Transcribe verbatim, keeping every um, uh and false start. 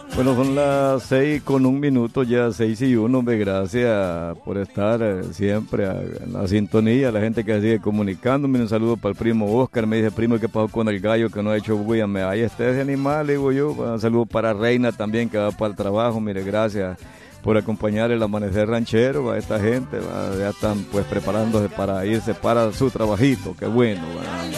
Bueno, son las seis con un minuto, ya seis y uno, hombre, gracias por estar eh, siempre a- en la sintonía, la gente que sigue comunicándome, un saludo para el primo Oscar, me dice, primo, ¿qué pasó con el gallo que no ha hecho bulla? Me, ahí está ese animal, digo yo, un saludo para Reina también, que va para el trabajo, mire, gracias por acompañar el amanecer ranchero a esta gente, va, ya están pues preparándose para irse para su trabajito, qué bueno, va.